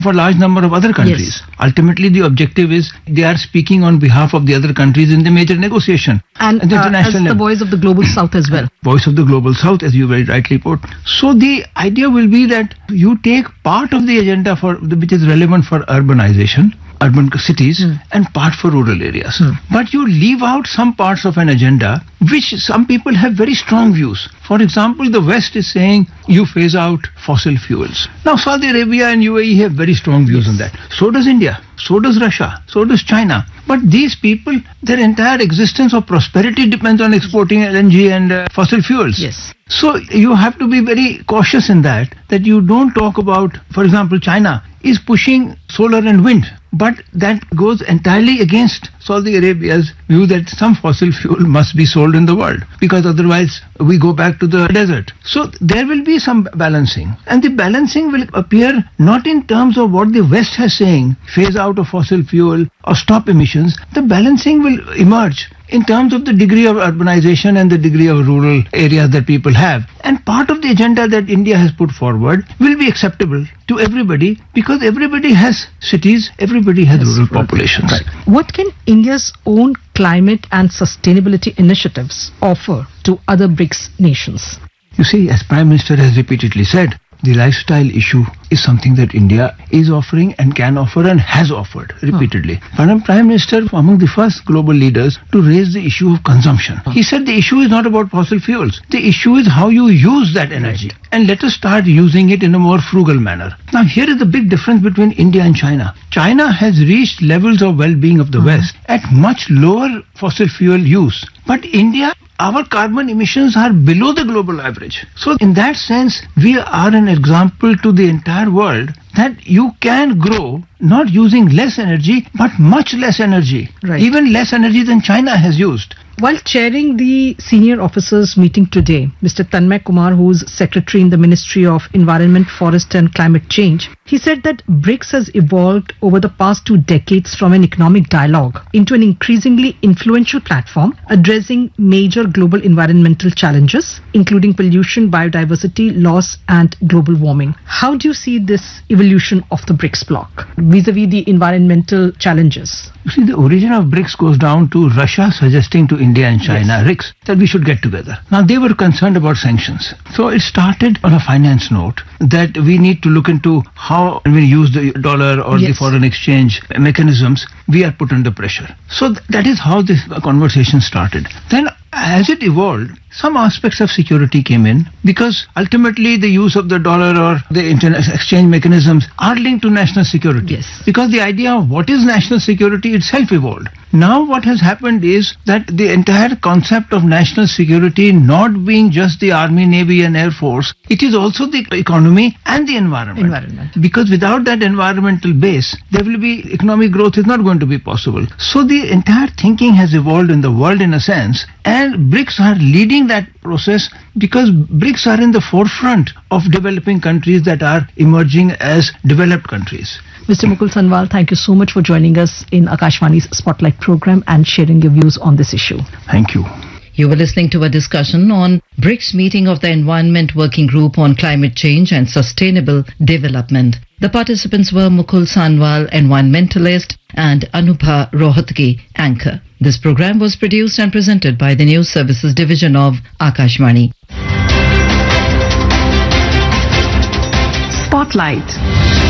for a large number of other countries. Yes. Ultimately, the objective is they are speaking on behalf of the other countries in the major negotiation. And at the as international the level. voice of the global south as well. Voice of the global south, as you very rightly put. So the idea will be that you take part of the agenda which is relevant for urbanization, urban cities, and part for rural areas. But you leave out some parts of an agenda which some people have very strong views. For example, the West is saying you phase out fossil fuels. Now Saudi Arabia and UAE have very strong views on that. So does India, so does Russia, so does China. But these people, their entire existence of prosperity depends on exporting LNG and fossil fuels. Yes. So you have to be very cautious in that you don't talk about, for example, China is pushing solar and wind, but that goes entirely against Saudi Arabia's view that some fossil fuel must be sold in the world, because otherwise we go back to the desert. So there will be some balancing, and the balancing will appear not in terms of what the West has saying, phase out of fossil fuel or stop emissions. The balancing will emerge in terms of the degree of urbanization and the degree of rural areas that people have. And part of the agenda that India has put forward will be acceptable to everybody, because everybody has cities, everybody has rural populations. Right. What can India's own climate and sustainability initiatives offer to other BRICS nations? You see, as Prime Minister has repeatedly said, the lifestyle issue is something that India is offering and can offer and has offered repeatedly. Prime Minister, among the first global leaders to raise the issue of consumption. He said the issue is not about fossil fuels. The issue is how you use that energy. And let us start using it in a more frugal manner. Now, here is the big difference between India and China. China has reached levels of well-being of the West at much lower fossil fuel use. But India, our carbon emissions are below the global average. So in that sense, we are an example to the entire world that you can grow not using less energy, but much less energy. Right. Even less energy than China has used. While chairing the senior officers meeting today, Mr. Tanmay Kumar, who is Secretary in the Ministry of Environment, Forest and Climate Change, he said that BRICS has evolved over the past 2 decades from an economic dialogue into an increasingly influential platform addressing major global environmental challenges, including pollution, biodiversity loss and global warming. How do you see this evolution of the BRICS bloc vis-a-vis the environmental challenges? You see, the origin of BRICS goes down to Russia suggesting to India and China, RICS, that we should get together. Now, they were concerned about sanctions. So it started on a finance note that we need to look into how, when we use the dollar or the foreign exchange mechanisms, we are put under pressure. So that is how this conversation started. Then, as it evolved, some aspects of security came in, because ultimately the use of the dollar or the international exchange mechanisms are linked to national security. Yes. Because the idea of what is national security itself evolved. Now what has happened is that the entire concept of national security not being just the army, navy and air force, it is also the economy and the environment. Because without that environmental base, there will be economic growth is not going to be possible. So the entire thinking has evolved in the world in a sense, and BRICS are leading that process, because BRICS are in the forefront of developing countries that are emerging as developed countries. Mr. Mukul Sanwal, thank you so much for joining us in Akashvani's Spotlight program and sharing your views on this issue. Thank you. You were listening to a discussion on BRICS meeting of the Environment Working Group on Climate Change and Sustainable Development. The participants were Mukul Sanwal, environmentalist, and Anubha Rohatgi, anchor. This program was produced and presented by the News Services Division of Akashvani. Spotlight.